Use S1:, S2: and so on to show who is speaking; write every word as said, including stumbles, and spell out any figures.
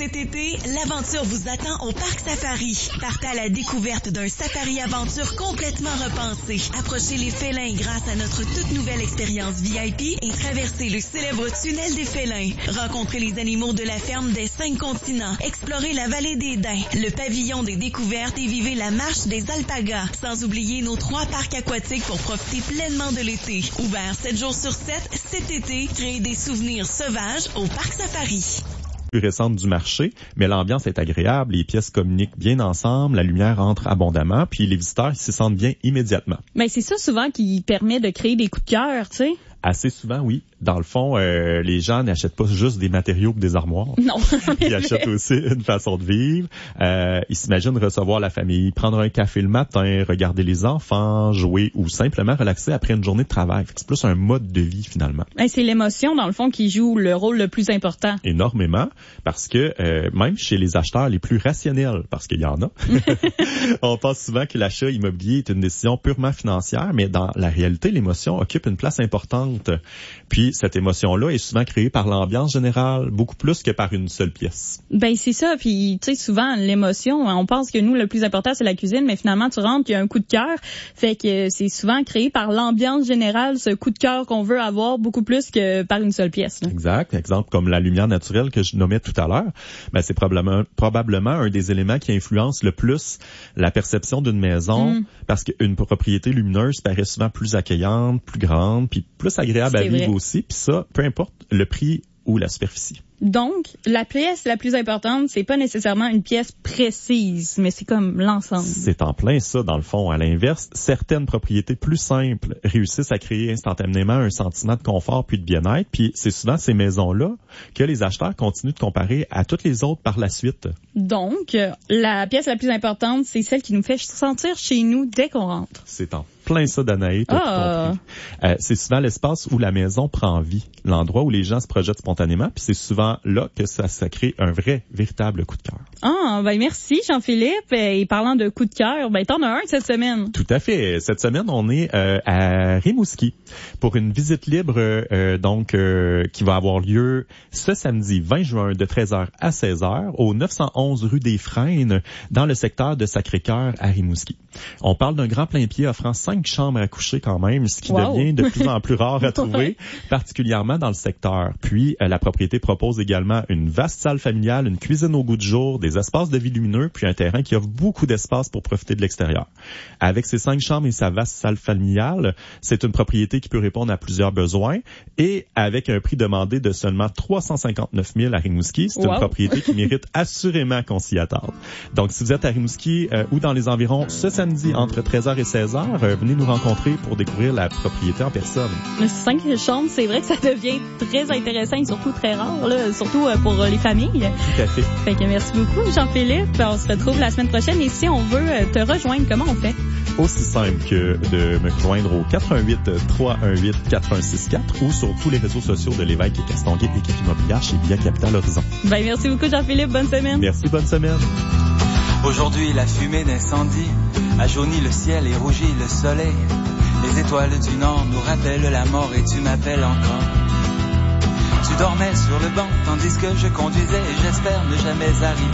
S1: Cet été, l'aventure vous attend au Parc Safari. Partez à la découverte d'un safari-aventure complètement repensé. Approchez les félins grâce à notre toute nouvelle expérience V I P et traversez le célèbre tunnel des félins. Rencontrez les animaux de la ferme des cinq continents. Explorez la vallée des Daims, le pavillon des découvertes et vivez la marche des alpagas. Sans oublier nos trois parcs aquatiques pour profiter pleinement de l'été. Ouvert sept jours sur sept, cet été, créez des souvenirs sauvages au Parc Safari.
S2: Plus récente du marché, mais l'ambiance est agréable, les pièces communiquent bien ensemble, la lumière entre abondamment, puis les visiteurs s'y sentent bien immédiatement.
S3: Mais c'est ça souvent qui permet de créer des coups de cœur, tu sais.
S2: Assez souvent, oui. Dans le fond, euh, les gens n'achètent pas juste des matériaux ou des armoires.
S3: Non.
S2: Ils achètent aussi une façon de vivre. Euh, ils s'imaginent recevoir la famille, prendre un café le matin, regarder les enfants, jouer ou simplement relaxer après une journée de travail. C'est plus un mode de vie, finalement.
S3: Et c'est l'émotion, dans le fond, qui joue le rôle le plus important.
S2: Énormément, parce que euh, même chez les acheteurs les plus rationnels, parce qu'il y en a, on pense souvent que l'achat immobilier est une décision purement financière, mais dans la réalité, l'émotion occupe une place importante. Puis cette émotion-là est souvent créée par l'ambiance générale, beaucoup plus que par une seule pièce.
S3: Ben c'est ça, puis tu sais souvent l'émotion, on pense que nous le plus important c'est la cuisine, mais finalement tu rentres, il y a un coup de cœur, fait que c'est souvent créé par l'ambiance générale, ce coup de cœur qu'on veut avoir beaucoup plus que par une seule pièce. Là.
S2: Exact, exemple comme la lumière naturelle que je nommais tout à l'heure, ben c'est probablement probablement un des éléments qui influence le plus la perception d'une maison, mm. parce qu'une propriété lumineuse paraît souvent plus accueillante, plus grande, puis plus agréable à vivre aussi, puis ça, peu importe le prix ou la superficie.
S3: Donc, la pièce la plus importante, c'est pas nécessairement une pièce précise, mais c'est comme l'ensemble.
S2: C'est en plein ça, dans le fond. À l'inverse, certaines propriétés plus simples réussissent à créer instantanément un sentiment de confort puis de bien-être, puis c'est souvent ces maisons-là que les acheteurs continuent de comparer à toutes les autres par la suite.
S3: Donc, la pièce la plus importante, c'est celle qui nous fait sentir chez nous dès qu'on rentre.
S2: C'est en plein ça, Danaï, t'as
S3: ah.
S2: tout compris. Euh, c'est souvent l'espace où la maison prend vie, l'endroit où les gens se projettent spontanément, puis c'est souvent là que ça, ça crée un vrai, véritable coup de cœur.
S3: Ah, ben merci Jean-Philippe. Et parlant de coup de cœur, ben t'en as un cette semaine.
S2: Tout à fait. Cette semaine, on est euh, à Rimouski pour une visite libre, euh, donc euh, qui va avoir lieu ce samedi vingt juin de treize heures à seize heures au neuf cent onze rue des Frênes dans le secteur de Sacré-Cœur à Rimouski. On parle d'un grand plein-pied offrant cinq chambres à coucher quand même, ce qui wow. devient de plus en plus rare à trouver, particulièrement dans le secteur. Puis, euh, la propriété propose également une vaste salle familiale, une cuisine au goût du jour, des espaces de vie lumineux, puis un terrain qui offre beaucoup d'espace pour profiter de l'extérieur. Avec ses cinq chambres et sa vaste salle familiale, c'est une propriété qui peut répondre à plusieurs besoins et avec un prix demandé de seulement trois cent cinquante-neuf mille à Rimouski, c'est wow. une propriété qui mérite assurément qu'on s'y attarde. Donc, si vous êtes à Rimouski euh, ou dans les environs ce samedi entre treize heures et seize heures, euh, venez nous rencontrer pour découvrir la propriété en personne.
S3: Cinq chambres, c'est vrai que ça devient très intéressant et surtout très rare, là, surtout euh, pour euh, les familles.
S2: Tout à fait.
S3: Fait que merci beaucoup, Jean-Philippe. On se retrouve la semaine prochaine et si on veut euh, te rejoindre, comment on fait?
S2: Aussi simple que de me rejoindre au quatre un huit, trois un huit, quatre un six quatre ou sur tous les réseaux sociaux de l'Évêque et Castonguay Équipe Immobilière chez Via Capital Horizon.
S3: Ben, merci beaucoup, Jean-Philippe. Bonne semaine.
S2: Merci, bonne semaine.
S4: Aujourd'hui, la fumée d'incendie a jauni le ciel et rougi le soleil. Les étoiles du Nord nous rappellent la mort et tu m'appelles encore. Tu dormais sur le banc tandis que je conduisais et j'espère ne jamais arriver.